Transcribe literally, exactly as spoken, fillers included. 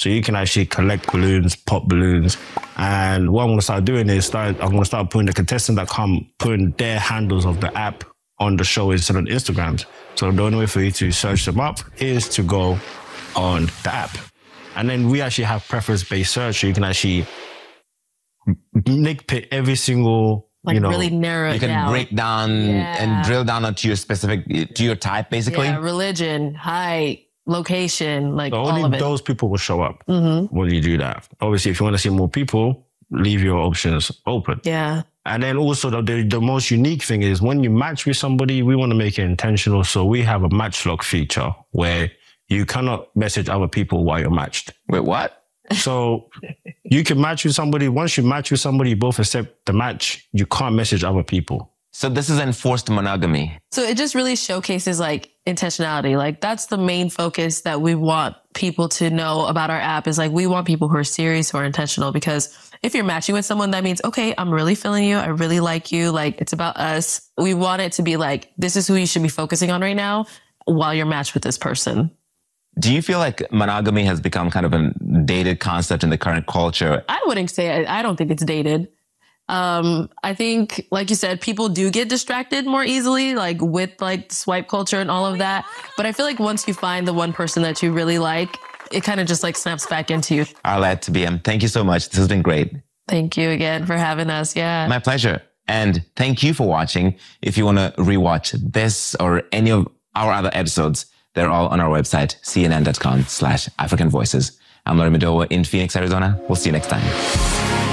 So you can actually collect balloons, pop balloons. And what I'm going to start doing is start, I'm going to start putting the contestants that come, putting their handles of the app on the show instead of Instagrams. So the only way for you to search them up is to go on the app. And then we actually have preference-based search, so you can actually nitpick every single, like you know, really narrow it You can down. break down Yeah. and drill down onto your specific, to your type, basically. Yeah, religion, height, location, like so all only of it. those people will show up Mm-hmm. when you do that. Obviously, if you want to see more people, leave your options open. Yeah. And then also the, the, the most unique thing is when you match with somebody, we want to make it intentional. So we have a match lock feature where you cannot message other people while you're matched. Wait, what? So you can match with somebody. Once you match with somebody, you both accept the match. You can't message other people. So this is enforced monogamy. So it just really showcases like intentionality. Like that's the main focus that we want people to know about our app is like, we want people who are serious, who are intentional, because if you're matching with someone, that means, okay, I'm really feeling you. I really like you. Like it's about us. We want it to be like, this is who you should be focusing on right now while you're matched with this person. Do you feel like monogamy has become kind of a dated concept in the current culture? I wouldn't say, I don't think it's dated. Um, I think, like you said, people do get distracted more easily, like with like swipe culture and all of that. But I feel like once you find the one person that you really like, it kind of just like snaps back into you. Arlette, to B M, thank you so much. This has been great. Thank you again for having us. Yeah. My pleasure. And thank you for watching. If you want to rewatch this or any of our other episodes, they're all on our website, cnn.com slash African Voices. I'm Laurie Madowo in Phoenix, Arizona. We'll see you next time.